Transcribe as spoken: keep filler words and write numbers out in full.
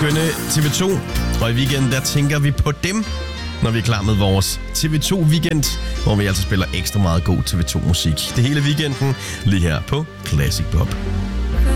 skønne T V to. Og i weekenden, der tænker vi på dem, når vi er klar med vores T V to Weekend, hvor vi altså spiller ekstra meget god T V to musik. Det hele weekenden lige her på Classic Pop.